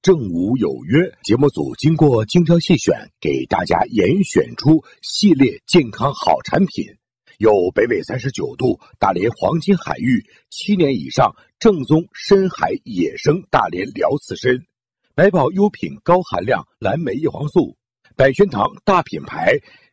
正午有约节目组经过精挑细选，给大家严选出系列健康好产品，有北纬39度大连黄金海域7年以上正宗深海野生大连辽刺参，百宝优品高含量蓝莓叶黄素，百轩堂大品牌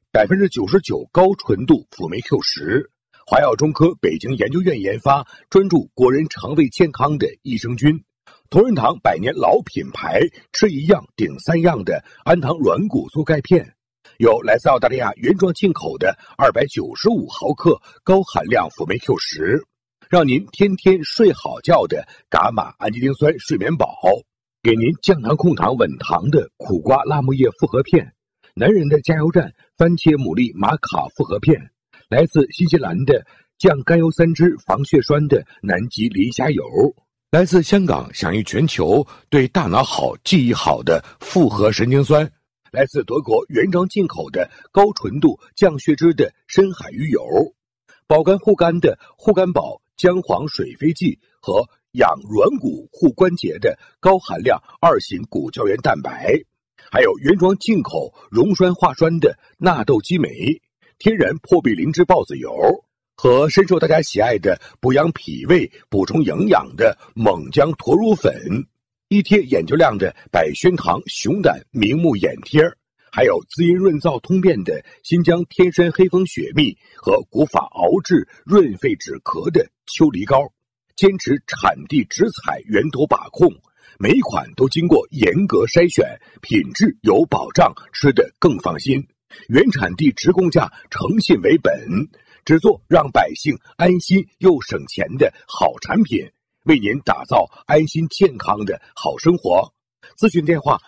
99%高纯度辅酶 Q10，华药中科北京研究院研发，专注国人肠胃健康的益生菌。同仁堂100年老品牌，吃一样顶3样的安糖软骨素钙片，有来自澳大利亚原装进口的295毫克高含量辅酶 Q10，让您天天睡好觉的伽马氨基丁酸睡眠宝，给您降糖控糖稳糖的苦瓜辣木叶复合片，男人的加油站番茄牡蛎玛卡复合片，来自新西兰的降甘油三酯防血栓的南极磷虾油，来自香港享誉全球对大脑好记忆好的复合神经酸，来自德国原装进口的高纯度降血脂的深海鱼油，保肝护肝的护肝宝姜黄水飞剂和养软骨护关节的高含量2型骨胶原蛋白，还有原装进口溶栓化栓的纳豆激酶，天然破壁灵芝孢子油，和深受大家喜爱的补养脾胃补充营养的猛姜驼乳粉，一贴眼球亮的百轩堂熊胆明目眼贴，还有滋阴润燥通便的新疆天山黑蜂雪蜜和古法熬制润肺止咳的秋梨膏，坚持产地直采源头把控，每一款都经过严格筛选，品质有保障，吃得更放心，原产地直供价，诚信为本，只做让百姓安心又省钱的好产品，为您打造安心健康的好生活。咨询电话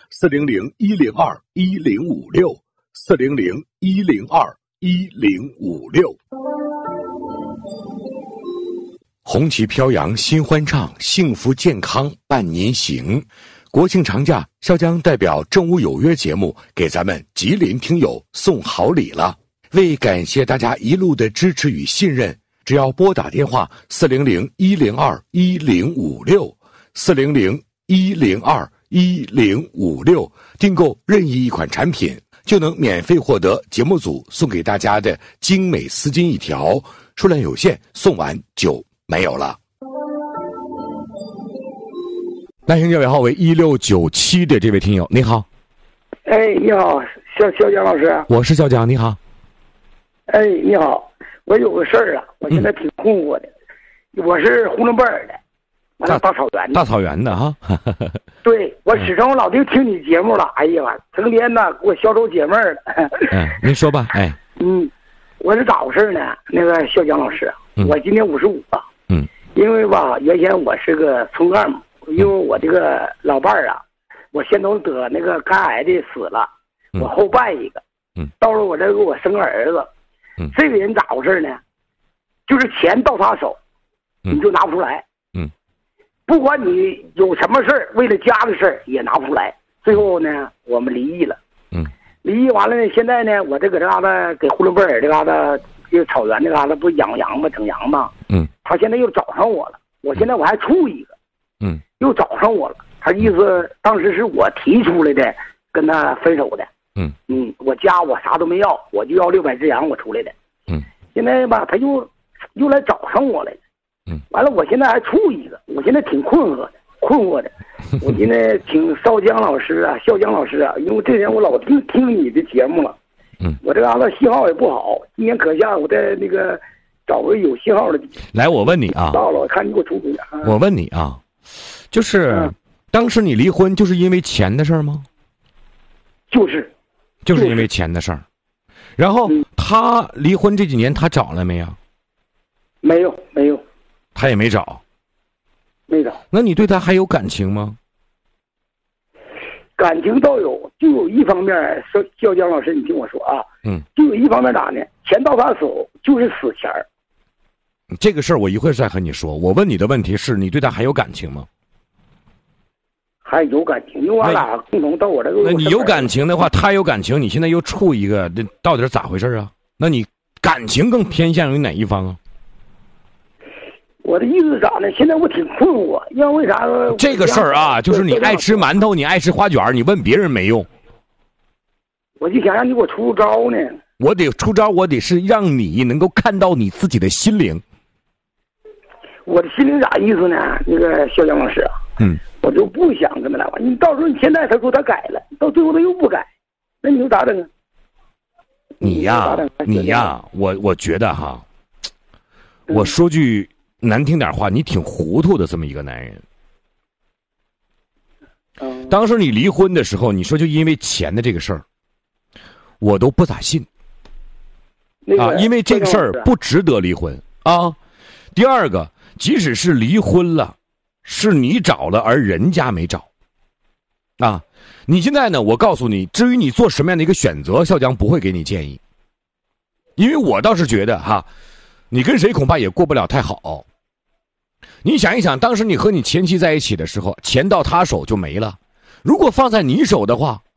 400-102-1056 400-102-1056。红旗飘扬心欢畅，幸福健康伴您行。国庆长假，潇江代表正午有约节目给咱们吉林听友送好礼了。为感谢大家一路的支持与信任，只要拨打电话400-102-1056 400-102-1056，订购任意一款产品，就能免费获得节目组送给大家的精美丝巾一条，数量有限，送完就没有了。来信这尾号为1697的这位听友，你好。 哎，你好，肖江老师。 我是肖江，你好。 哎，你好，我有个事儿啊，我现在挺困惑的。我是呼伦贝尔的，完了大草原的。 大草原的哈。 对，我始终老听你节目了，哎呀，成天呢给我消愁解闷了。 您说吧，哎。 我是咋回事呢？那个肖江老师，我今年55了。因为吧，原先我是个村干部，因为我这个老伴儿啊，我先都得那个肝癌的死了，我后拜一个。到了我这给我生个儿子。这个人咋回事呢？就是钱到他手，你就拿不出来。不管你有什么事儿，为了家的事儿也拿不出来。最后呢，我们离异了。离异完了呢，现在呢，我这搁这嘎达给呼伦贝尔这嘎达这个草原这嘎达不养羊吗？整羊吗？他现在又找上我了。我现在我还处一个。又找上我了。他意思当时是我提出来的，跟他分手的。我家我啥都没要，我就要600只羊，我出来的。现在吧，他又来找上我来了。完了，我现在还处一个，我现在挺困惑的。我现在请邵江老师啊，肖江老师啊，因为这天我老听你的节目了。我这嘎达信号也不好，今年可下我在那个找个有信号的。 来，我问你啊， 到了，我看你给我出主意。 我问你啊，就是当时你离婚就是因为钱的事儿吗？就是因为钱的事儿。然后他离婚这几年他找了没有？ 没有。 他也没找。 没找。 那你对他还有感情吗？ 感情倒有，就有一方面，肖江老师，你听我说啊。就有一方面咋呢？钱到他手就是死钱儿。 这个事儿我一会儿再和你说。我问你的问题是你对他还有感情吗？ 还有感情，因为我俩共同到我这个。 那你有感情的话，他有感情，你现在又处一个，这到底是咋回事啊？那你感情更偏向于哪一方啊？ 我的意思咋呢？现在我挺困惑，因为啥？ 这个事儿啊，就是你爱吃馒头，你爱吃花卷，你问别人没用。 我就想让你给我出招呢。 我得出招，我得是让你能够看到你自己的心灵。 我的心灵啥意思呢？那个肖江老师，我就不想这么来玩。你到时候你现在他说他改了，到最后他又不改，那你说咋整啊？ 你呀，我觉得哈，我说句难听点话，你挺糊涂的这么一个男人。当时你离婚的时候，你说就因为钱的这个事儿，我都不咋信。因为这个事儿不值得离婚啊。第二个，即使是离婚了，是你找了而人家没找啊。你现在呢，我告诉你，至于你做什么样的一个选择，笑江不会给你建议，因为我倒是觉得哈，你跟谁恐怕也过不了太好。你想一想，当时你和你前妻在一起的时候，钱到他手就没了，如果放在你手的话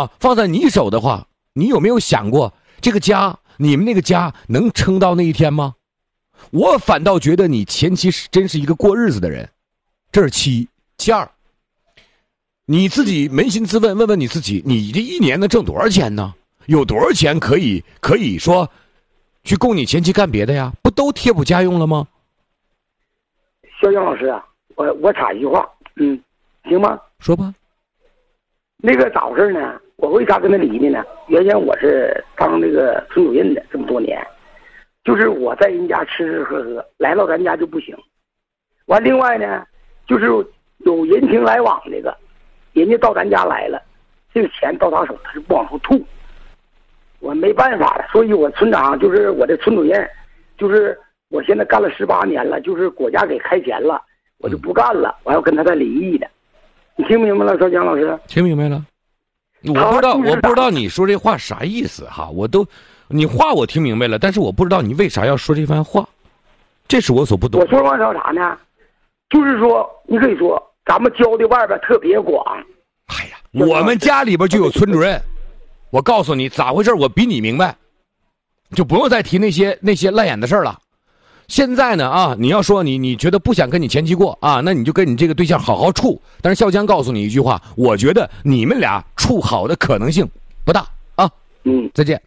你有没有想过这个家，你们那个家能撑到那一天吗？我反倒觉得你前妻真是一个过日子的人，这是其二。你自己扪心自问，问问你自己，你这一年能挣多少钱呢？有多少钱可以说去供你前妻干别的呀？不都贴补家用了吗？ 肖江老师啊，我插一句话，行吗？ 说吧。 那个咋回事呢？我为啥跟他离的呢？原先我是当那个村主任的这么多年，就是我在人家吃吃喝喝，来到咱家就不行。完，另外呢，就是有人情来往这个。人家到咱家来了，这个钱到他手，他是不往出吐，我没办法了。所以我村长就是我的村主任，就是我现在干了18年了，就是国家给开钱了，我就不干了，我要跟他再离异的。你听明白了，肖江老师？ 听明白了。我不知道你说这话啥意思哈，你话我听明白了，但是我不知道你为啥要说这番话，这是我所不懂。 我说完啥呢？就是说，你可以说。咱们交的外边特别广。 哎呀，我们家里边就有村主任，我告诉你咋回事，我比你明白，就不用再提那些烂眼的事了。现在呢啊，你要说你觉得不想跟你前妻过啊，那你就跟你这个对象好好处。但是笑江告诉你一句话，我觉得你们俩处好的可能性不大啊。再见。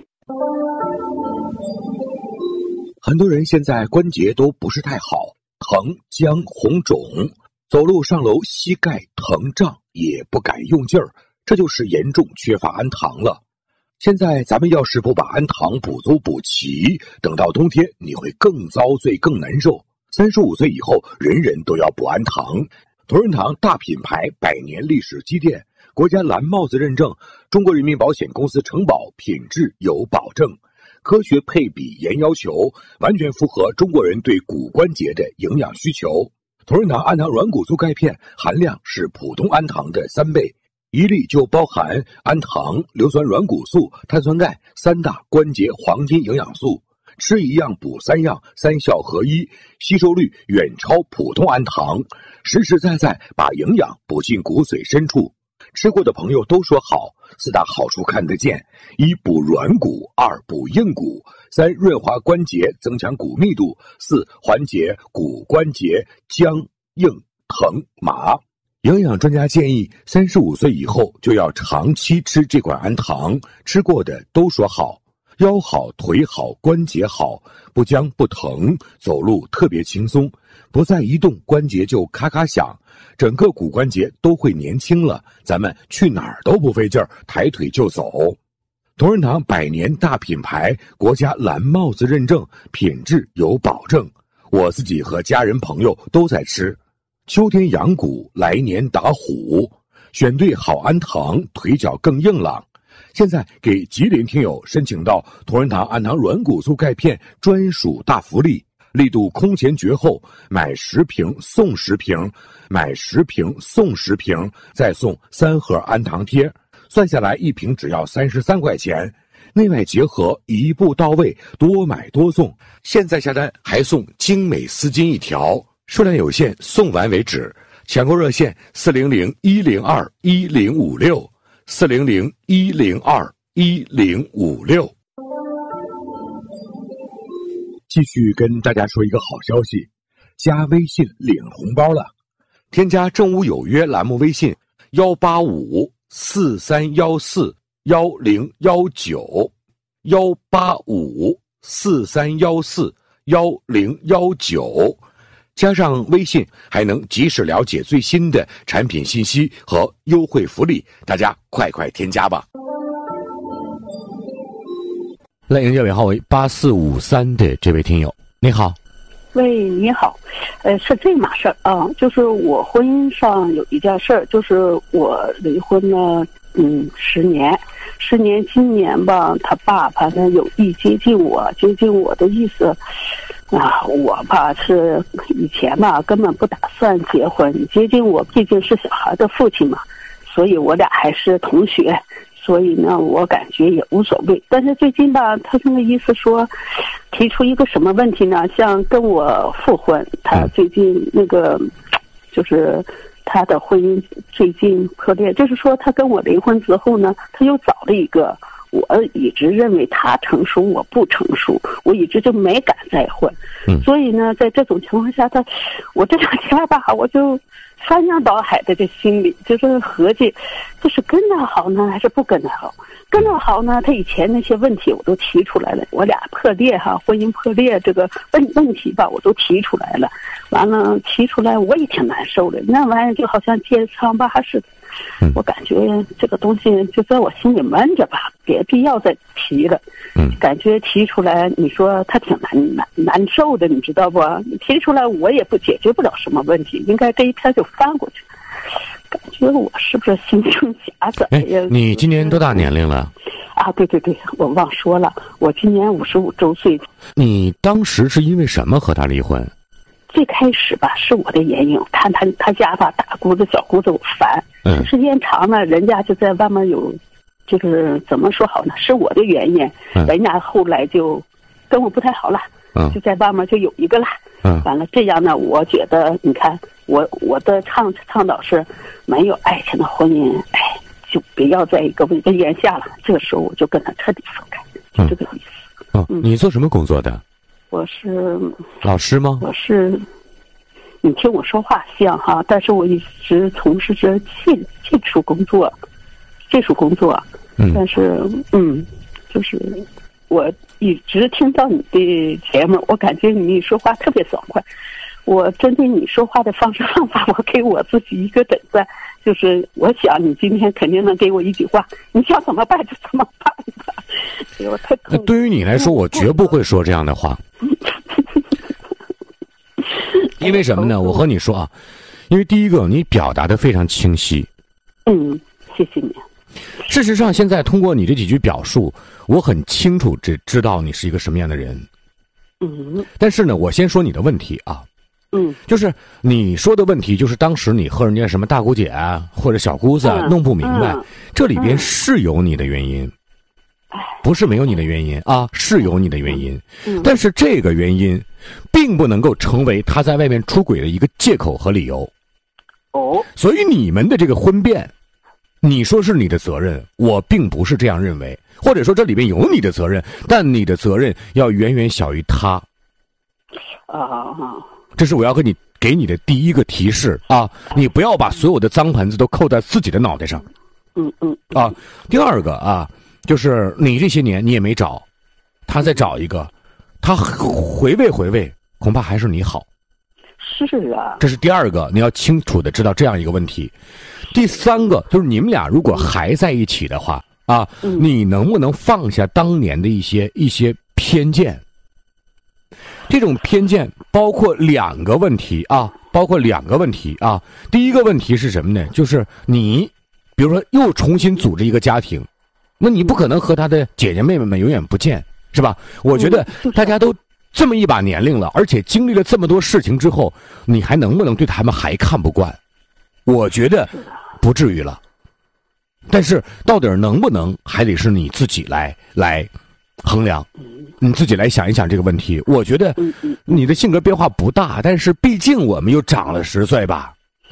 很多人现在关节都不是太好，疼、僵、红肿。走路上楼膝盖疼胀，也不敢用劲儿，这就是严重缺乏氨糖了。现在咱们要是不把氨糖补足补齐，等到冬天你会更遭罪更难受。35岁以后人人都要补氨糖。同仁堂大品牌100年历史积淀，国家蓝帽子认证，中国人民保险公司承保，品质有保证，科学配比严要求，完全符合中国人对骨关节的营养需求。同仁堂氨糖软骨素钙片含量是普通氨糖的3倍，一粒就包含氨糖、硫酸软骨素、碳酸钙3大关节黄金营养素，吃一样补3样，3效合一，吸收率远超普通氨糖，实实在在把营养补进骨髓深处。吃过的朋友都说好，4大好处看得见：1补软骨，2补硬骨，3润滑关节增强骨密度，4缓解骨关节僵硬疼麻。营养专家建议35岁以后就要长期吃这款氨糖，吃过的都说好，腰好腿好关节好，不僵不疼，走路特别轻松，不再一动关节就咔咔响，整个骨关节都会年轻了，咱们去哪儿都不费劲儿，抬腿就走。同仁堂100年大品牌，国家蓝帽子认证，品质有保证，我自己和家人朋友都在吃。秋天养骨，来年打虎，选对好氨糖，腿脚更硬朗。现在给吉林听友申请到同仁堂氨糖软骨素钙片专属大福利，力度空前绝后，买10瓶送10瓶，买10瓶送10瓶，再送3盒氨糖贴，算下来1瓶只要33块钱，内外结合，一步到位，多买多送。现在下单还送精美丝巾1条，数量有限，送完为止。抢购热线400-102-156，400-102-156。继续跟大家说一个好消息， 加微信领红包了。 添加正午有约栏目微信18543141019，18543141019，加上微信还能及时了解最新的产品信息和优惠福利，大家快添加吧。来迎接尾号为8453的这位听友，你好。 喂，你好，是这码事儿啊，就是我婚姻上有一件事儿，就是我离婚了，10年，今年吧，他爸爸呢有意接近我的意思，啊，我吧是以前吧根本不打算结婚，接近我毕竟是小孩的父亲嘛，所以我俩还是同学。所以呢，我感觉也无所谓。但是最近吧，他那个意思说，提出一个什么问题呢？像跟我复婚，他最近那个，就是他的婚姻最近破裂，就是说他跟我离婚之后呢，他又找了一个。我一直认为他成熟，我不成熟，我一直就没敢再婚。所以呢，在这种情况下，我这2天吧，我就翻江倒海的这心里，就是合计，就是跟着好呢，还是不跟着好？跟着好呢，他以前那些问题我都提出来了，我俩破裂婚姻破裂这个问题吧，我都提出来了。完了提出来，我也挺难受的，那玩意儿就好像揭疮疤似的。我感觉这个东西就在我心里闷着吧，别必要再提了。感觉提出来，你说他挺难受的，你知道不？你提出来我也不解决不了什么问题，应该这一篇就翻过去。感觉我是不是心中狭窄呀？ 你今年多大年龄了？ 啊，对，我忘说了，我今年55周岁。 你当时是因为什么和他离婚？ 最开始吧，是我的原因，看他家吧大姑子小姑子我烦，时间长了，人家就在外面有，就是怎么说好呢？是我的原因，人家后来就跟我不太好了，就在外面就有一个了，完了这样呢，我觉得你看我的倡导是，没有爱情的婚姻，就不要在一个屋檐下了。这个时候我就跟他彻底分开，就这个意思。 你做什么工作的？ 我是老师吗？ 我是，你听我说话像哈，但是我一直从事着技术工作，但是就是我一直听到你的节目，我感觉你说话特别爽快。我针对你说话的方式方法，我给我自己一个诊断，就是我想你今天肯定能给我一句话，你想怎么办就怎么办吧。 对于你来说，我绝不会说这样的话。因为什么呢？我和你说啊，因为第一个，你表达的非常清晰。 谢谢你。 事实上，现在通过你这几句表述，我很清楚知道你是一个什么样的人。但是呢，我先说你的问题啊。就是你说的问题，就是当时你和人家什么大姑姐啊，或者小姑子弄不明白，这里边是有你的原因，不是没有你的原因啊，是有你的原因。但是这个原因，并不能够成为他在外面出轨的一个借口和理由。所以你们的这个婚变，你说是你的责任，我并不是这样认为，或者说这里边有你的责任，但你的责任要远远小于他。这是我要给你的第一个提示啊！你不要把所有的脏盆子都扣在自己的脑袋上。第二个啊，就是你这些年你也没找，他再找一个，他回味，恐怕还是你好。 是啊。 这是第二个，你要清楚的知道这样一个问题。第三个就是你们俩如果还在一起的话啊，你能不能放下当年的一些偏见？这种偏见包括两个问题啊。第一个问题是什么呢？就是你比如说又重新组织一个家庭，那你不可能和他的姐姐妹妹们永远不见，是吧？我觉得大家都这么一把年龄了，而且经历了这么多事情之后，你还能不能对他们还看不惯？我觉得不至于了。但是到底能不能，还得是你自己来衡量，你自己来想一想这个问题。我觉得你的性格变化不大，但是毕竟我们又长了10岁吧，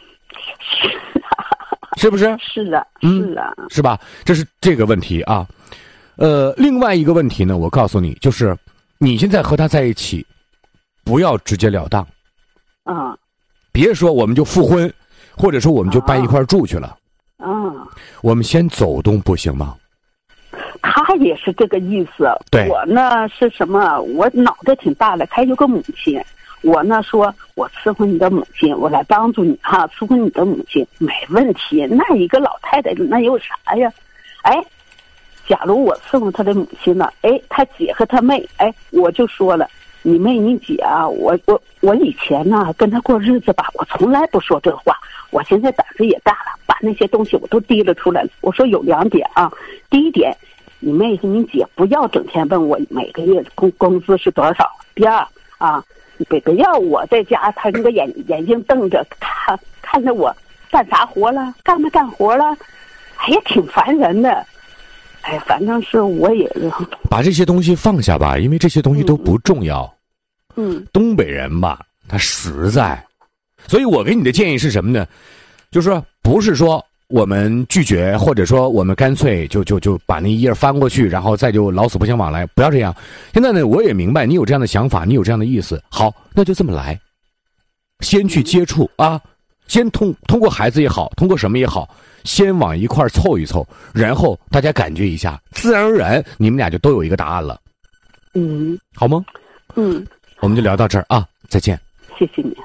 是不是？ 是的， 是吧？这是这个问题啊。另外一个问题呢，我告诉你，就是你现在和他在一起，不要直截了当， 啊， 别说我们就复婚，或者说我们就搬一块住去了。我们先走动不行吗？ 他也是这个意思。 对， 我呢是什么？我脑袋挺大的，还有个母亲。我呢说，我伺候你的母亲，我来帮助你哈，伺候你的母亲没问题。那一个老太太那有啥呀？哎，假如我伺候她的母亲呢？哎，她姐和她妹，哎，我就说了，你妹你姐啊，我以前呢跟她过日子吧，我从来不说这话。我现在胆子也大了，把那些东西我都提了出来了。我说有2点啊，第一点，你妹和你姐不要整天问我每个月工资是多少。第二啊，你别要我在家，他那个眼睛瞪着看着我干啥活了，干没干活了，哎呀，挺烦人的。哎，反正是我也把这些东西放下吧，因为这些东西都不重要。东北人吧，他实在。所以我给你的建议是什么呢？就是说，不是说我们拒绝，或者说我们干脆就把那一页翻过去，然后再就老死不相往来，不要这样。现在呢，我也明白你有这样的想法，你有这样的意思。好，那就这么来，先去接触啊，先通过孩子也好，通过什么也好，先往一块凑一凑，然后大家感觉一下，自然而然你们俩就都有一个答案了。好吗？我们就聊到这儿啊，再见。 谢谢你。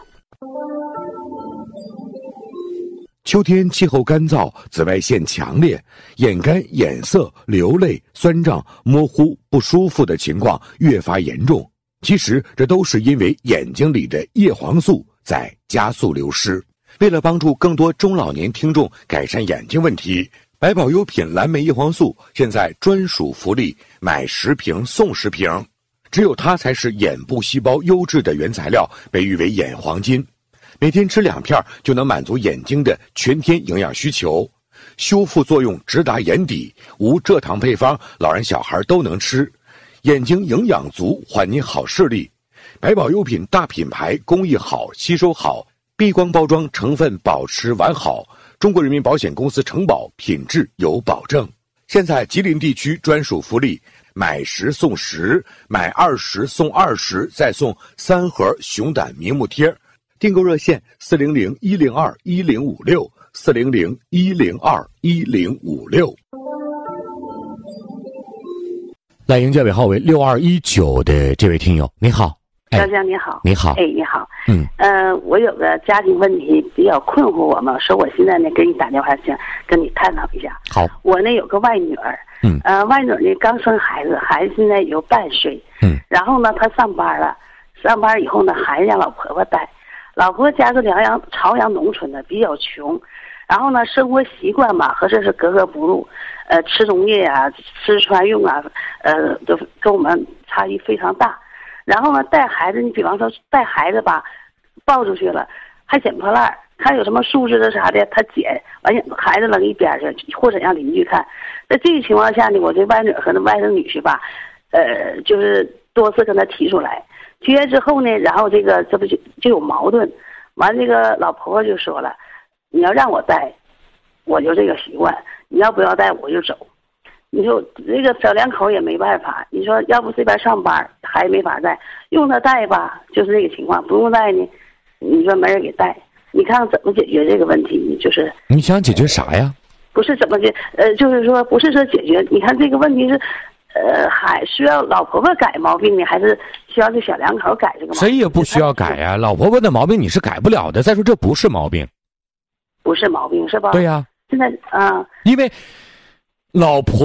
秋天气候干燥，紫外线强烈，眼干、眼涩、流泪、酸胀、模糊、不舒服的情况越发严重。其实这都是因为眼睛里的叶黄素在加速流失。为了帮助更多中老年听众改善眼睛问题，百宝优品蓝莓叶黄素现在专属福利，买10瓶送10瓶。只有它才是眼部细胞优质的原材料，被誉为眼黄金。每天吃2片就能满足眼睛的全天营养需求，修复作用直达眼底，无蔗糖配方，老人小孩都能吃，眼睛营养足，还你好视力。百宝优品大品牌，工艺好，吸收好，避光包装，成分保持完好，中国人民保险公司承保，品质有保证。现在吉林地区专属福利，买10送10，买20送20，再送3盒熊胆明目贴。订购热线400-102-1056，400-102-1056。 来迎接尾号为6219的这位听友，你好。 张江你好。 你好。 你好。我有个家庭问题比较困惑我嘛，说我现在呢给你打电话想跟你探讨一下。 好。 我呢有个外女儿，外女呢刚生孩子，孩子现在有半岁，然后呢她上班了，上班以后呢孩子让老婆婆带，老婆家是朝阳农村的，比较穷，然后呢生活习惯嘛和这是格格不入，吃东西啊，吃穿用啊，都跟我们差异非常大。然后呢带孩子，你比方说带孩子吧，抱出去了还捡破烂，看有什么树枝的啥的他捡完孩子扔一边去，或者让邻居看。在这个情况下呢，我这外女和那外甥女婿吧，就是多次跟他提出来，提来之后呢，然后这不就有矛盾。完这个老婆婆就说了，你要让我带我就这个习惯，你要不要带我就走。你说这个小2口也没办法，你说要不这边上班还没法带，用他带吧就是这个情况，不用带呢你说没人给带，你看怎么解决这个问题？就是你想解决啥呀？ 不是怎么解，就是说不是说解决，你看这个问题是还需要老婆婆改毛病呢，还是需要这小2口改这个毛病？ 谁也不需要改呀，老婆婆的毛病你是改不了的。再说这不是毛病， 不是毛病是吧？ 对呀。 现在因为老婆